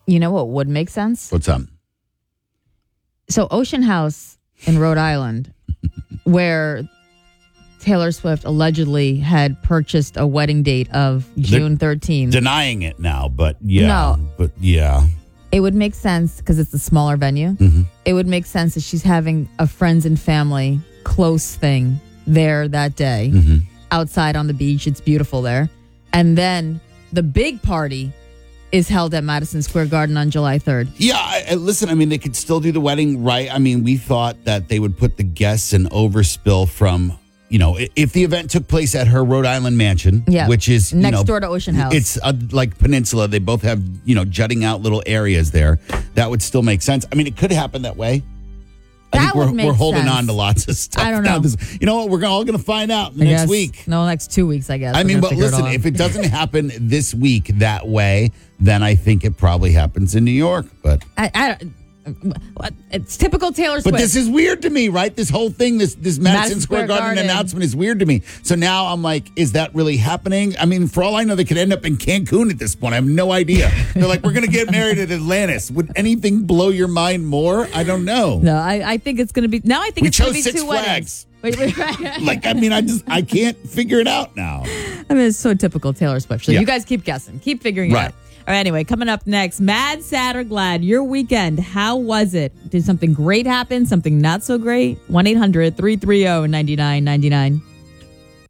You know what would make sense? What's up? So Ocean House in Rhode Island, where Taylor Swift allegedly had purchased a wedding date of June 13th. Denying it now, but yeah. No. But yeah. It would make sense because it's a smaller venue. Mm-hmm. It would make sense that she's having a friends and family close thing there that day. Mm-hmm. Outside on the beach. It's beautiful there. And then the big party is held at Madison Square Garden on July 3rd. Yeah, listen, I mean, they could still do the wedding, right? I mean, we thought that they would put the guests in overspill from, if the event took place at her Rhode Island mansion, which is next door to Ocean House. It's like peninsula. They both have, jutting out little areas there. That would still make sense. I mean, it could happen that way. We're holding on to lots of stuff. I don't know. You know what? We're all going to find out next week. No, next 2 weeks, I guess. I mean, but listen, if it doesn't happen this week that way, then I think it probably happens in New York. But it's typical Taylor Swift. But this is weird to me, right? This whole thing, this Madison Square Garden announcement is weird to me. So now I'm like, is that really happening? I mean, for all I know, they could end up in Cancun at this point. I have no idea. They're like, we're going to get married at Atlantis. Would anything blow your mind more? I don't know. No, I think it's going to be. Now I think it's going to be Six two Flags. weddings. Like, I mean, I can't figure it out now. I mean, it's so typical Taylor Swift. So you guys keep guessing. Keep figuring it out. All right, anyway, coming up next, Mad, Sad, or Glad, your weekend, how was it? Did something great happen? Something not so great? 1-800-330-9999.